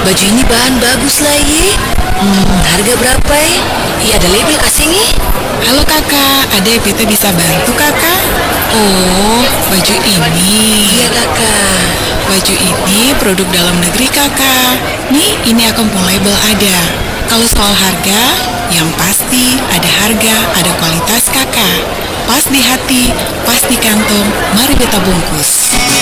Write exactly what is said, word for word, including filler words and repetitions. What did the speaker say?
Baju ini bahan bagus lah ye. Hmm, harga berapa ya? Iya ada label asingnya. Halo kakak, ada beta bisa bantu kakak? Oh, baju ini. Iya kakak. Baju ini produk dalam negeri kakak. Nih, ini aku mau label ada. Kalau soal harga, yang pasti ada harga, ada kualitas kakak. Pas di hati, pas di kantong, mari beta bungkus.